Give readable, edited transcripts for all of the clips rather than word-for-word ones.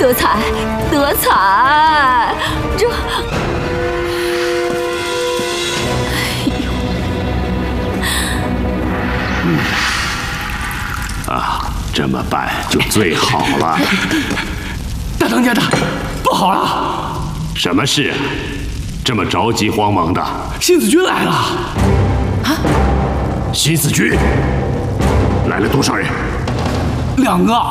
得惨，得惨！这，哎呦， 这么办就最好了。 大当家的，不好了！ 什么事啊？这么着急慌忙的？ 新四军来了！ 啊！ 新四军来了多少人 ？2个。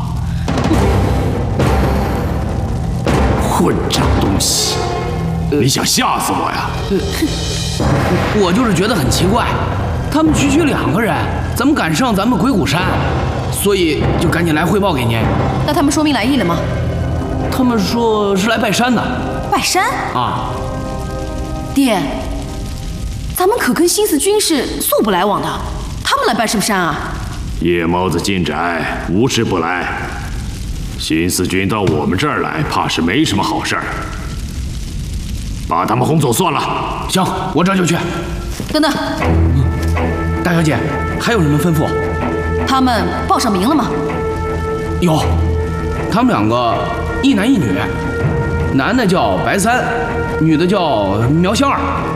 混账东西！你想吓死我呀？ 我就是觉得很奇怪，他们区区2个人，怎么敢上咱们鬼谷山？所以就赶紧来汇报给您。 那他们说明来意了吗？ 他们说是来拜山的。 拜山？ 啊！ 爹，咱们可跟新四军是素不来往的，他们来拜什么山啊？ 夜猫子进宅，无事不来。新四军到我们这儿来，怕是没什么好事儿。把他们轰走算了。 行，我这就去。 等等， 大小姐，还有什么吩咐？ 他们报上名了吗？ 有，他们2个一男一女，男的叫白三，女的叫苗香儿。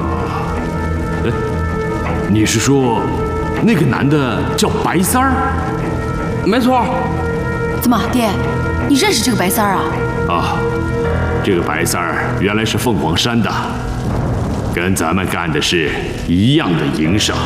你是说那个男的叫白三儿？ 没错。 怎么，爹，你认识这个白三儿啊？ 啊，这个白三儿原来是凤凰山的，跟咱们干的是一样的营生。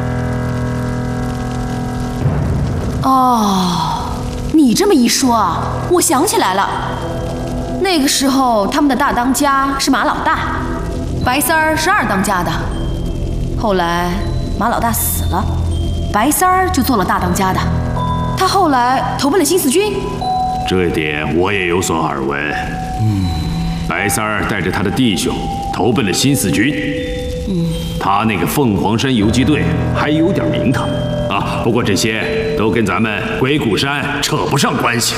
哦，你这么一说啊，我想起来了。那个时候他们的大当家是马老大，白三儿是2当家的。后来马老大死了，白三儿就做了大当家的。他后来投奔了新四军。 这点我也有所耳闻。白三儿带着他的弟兄投奔了新四军。他那个凤凰山游击队还有点名堂啊，不过这些都跟咱们鬼谷山扯不上关系。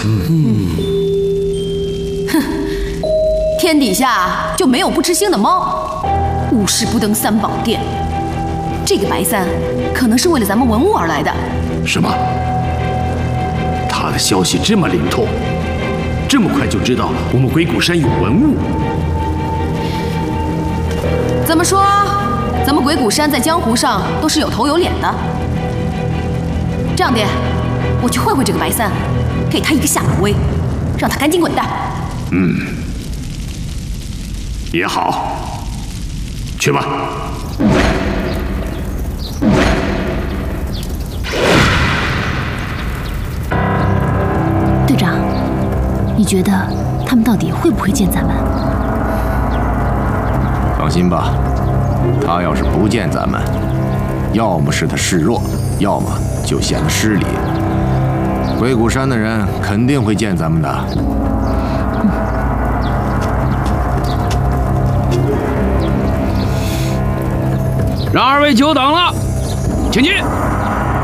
哼，天底下就没有不吃腥的猫，无事不登3宝殿。这个白三可能是为了咱们文物而来的。 什么？他的消息这么灵通，这么快就知道我们鬼谷山有文物？ 怎么说，咱们鬼谷山在江湖上都是有头有脸的。这样爹，我去会会这个白三，给他一个下马威，让他赶紧滚蛋。 也好，去吧。 队长，你觉得他们到底会不会见咱们？ 放心吧，他要是不见咱们，要么是他示弱，要么就显得失礼。鬼谷山的人肯定会见咱们的。 让2位久等了，请进。